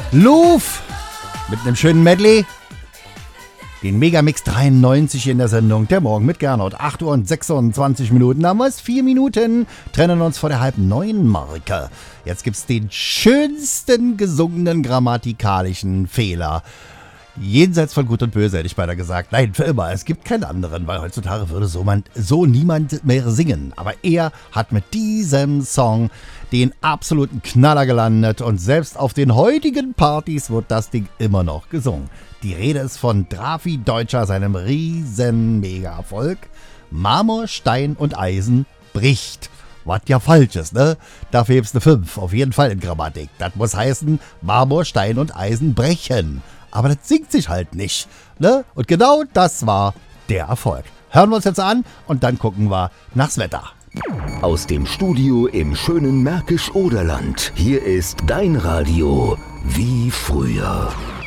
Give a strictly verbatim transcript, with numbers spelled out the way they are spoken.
Luf mit einem schönen Medley. Den Megamix dreiundneunzig in der Sendung. Der Morgen mit Gernot. acht Uhr und sechsundzwanzig Minuten. Da haben wir es. Vier Minuten trennen uns vor der halb neun Marke. Jetzt gibt's den schönsten gesungenen grammatikalischen Fehler. Jenseits von Gut und Böse, hätte ich beinahe gesagt. Nein, für immer. Es gibt keinen anderen, weil heutzutage würde so, man, so niemand mehr singen. Aber er hat mit diesem Song den absoluten Knaller gelandet und selbst auf den heutigen Partys wird das Ding immer noch gesungen. Die Rede ist von Drafi Deutscher, seinem riesen Mega-Erfolg. Marmor, Stein und Eisen bricht. Was ja falsch ist, ne? Dafür gibt's eine fünf, auf jeden Fall in Grammatik. Das muss heißen, Marmor, Stein und Eisen brechen. Aber das singt sich halt nicht, ne? Und genau das war der Erfolg. Hören wir uns jetzt an und dann gucken wir nachs Wetter. Aus dem Studio im schönen Märkisch-Oderland. Hier ist dein Radio wie früher.